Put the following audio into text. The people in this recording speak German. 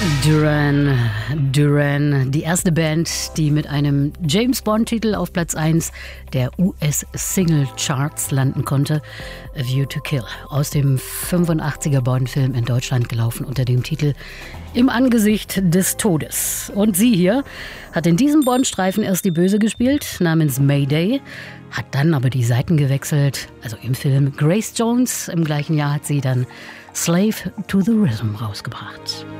Duran, die erste Band, die mit einem James-Bond-Titel auf Platz 1 der US-Single-Charts landen konnte, A View to Kill, aus dem 85er Bond-Film in Deutschland gelaufen unter dem Titel Im Angesicht des Todes. Und sie hier hat in diesem Bond-Streifen erst die Böse gespielt, namens Mayday, hat dann aber die Seiten gewechselt, also im Film Grace Jones. Im gleichen Jahr hat sie dann Slave to the Rhythm rausgebracht.